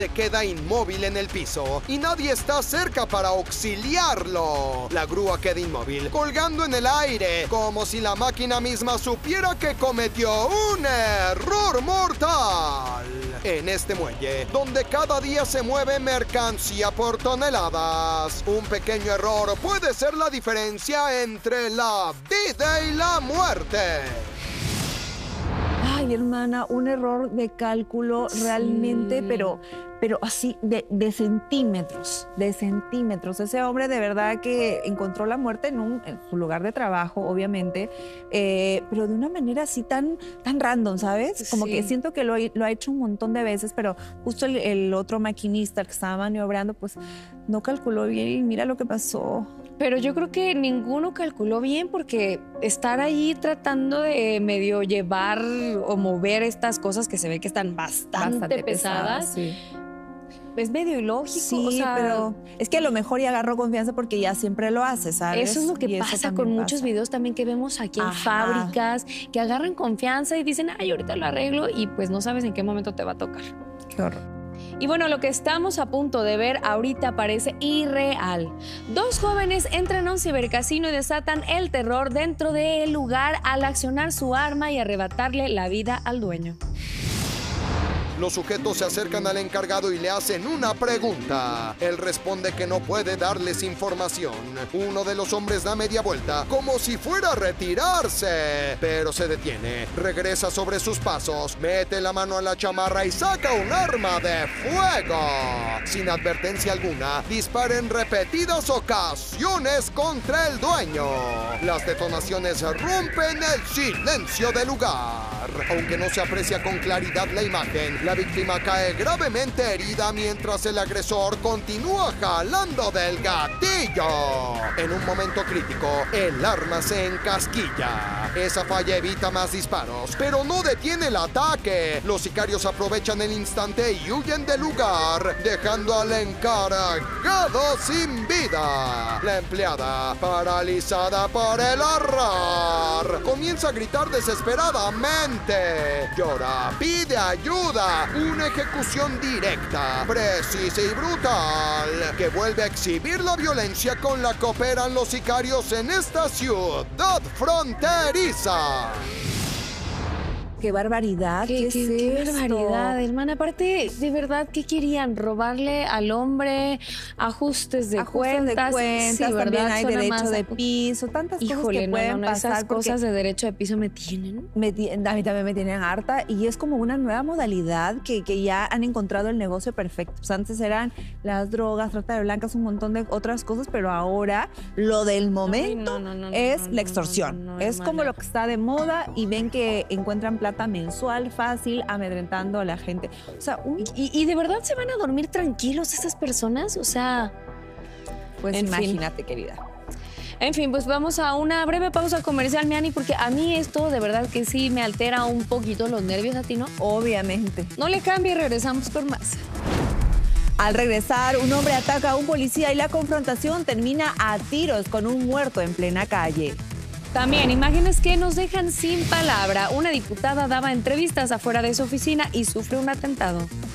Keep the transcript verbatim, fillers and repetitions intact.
Se queda inmóvil en el piso y nadie está cerca para auxiliarlo. La grúa queda inmóvil, colgando en el aire, como si la máquina misma supiera que cometió un error mortal. En este muelle, donde cada día se mueve mercancía por toneladas, un pequeño error puede ser la diferencia entre la vida y la muerte. Ay, hermana, un error de cálculo realmente, sí. pero, pero así de, de centímetros, de centímetros. Ese hombre de verdad que encontró la muerte en, un, en su lugar de trabajo, obviamente, eh, pero de una manera así tan, tan random, ¿sabes? Como sí. que siento que lo, lo ha hecho un montón de veces, pero justo el, el otro maquinista que estaba maniobrando, pues no calculó bien y mira lo que pasó. Pero yo creo que ninguno calculó bien porque estar ahí tratando de medio llevar o mover estas cosas que se ve que están bastante, bastante pesadas, pesadas sí. es medio ilógico. Sí, o sea, pero es que a lo mejor ya agarró confianza porque ya siempre lo hace, ¿sabes? Eso es lo que y pasa con pasa. muchos videos también que vemos aquí en Ajá. fábricas, que agarran confianza y dicen, ay, ahorita lo arreglo y pues no sabes en qué momento te va a tocar. Qué horror. Y bueno, lo que estamos a punto de ver ahorita parece irreal. Dos jóvenes entran a un cibercasino y desatan el terror dentro del lugar al accionar su arma y arrebatarle la vida al dueño. Los sujetos se acercan al encargado y le hacen una pregunta. Él responde que no puede darles información. Uno de los hombres da media vuelta, como si fuera a retirarse. Pero se detiene, regresa sobre sus pasos, mete la mano a la chamarra y saca un arma de fuego. Sin advertencia alguna, dispara en repetidas ocasiones contra el dueño. Las detonaciones rompen el silencio del lugar. Aunque no se aprecia con claridad la imagen, la víctima cae gravemente herida mientras el agresor continúa jalando del gatillo. En un momento crítico, el arma se encasquilla. Esa falla evita más disparos, pero no detiene el ataque. Los sicarios aprovechan el instante y huyen del lugar, dejando al encargado sin vida. La empleada, paralizada por el horror, comienza a gritar desesperadamente. Llora, pide ayuda. Una ejecución directa, precisa y brutal, que vuelve a exhibir la violencia con la que operan los sicarios en esta ciudad fronteriza. ¡Qué barbaridad! ¡Qué, ¿Qué, qué, es qué barbaridad, hermana! Aparte, de verdad, ¿qué querían? ¿Robarle al hombre ajustes de ajustes cuentas? de cuentas, sí, también hay Suena derecho más de piso, tantas Híjole, cosas que no, pueden no, no, pasar. Esas cosas de derecho de piso me tienen. Me, a mí también me tienen harta y es como una nueva modalidad que, que ya han encontrado el negocio perfecto. Pues antes eran las drogas, trata de blancas, un montón de otras cosas, pero ahora lo del momento Ay, no, no, no, es no, no, la extorsión. no, no, no, es como lo que está de moda y ven que encuentran plata mensual fácil amedrentando a la gente. O sea, un... ¿Y, y de verdad se van a dormir tranquilos esas personas? O sea, pues imagínate, fin. querida. En fin, pues vamos a una breve pausa comercial, Miani, porque a mí esto de verdad que sí me altera un poquito los nervios, ¿a ti no? Obviamente. No le cambie y regresamos con más. Al regresar, un hombre ataca a un policía y la confrontación termina a tiros con un muerto en plena calle. También imágenes que nos dejan sin palabra. Una diputada daba entrevistas afuera de su oficina y sufre un atentado.